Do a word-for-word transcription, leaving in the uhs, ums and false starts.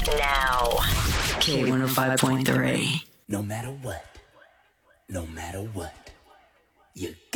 now. K one oh five point three. No matter what, no matter what, you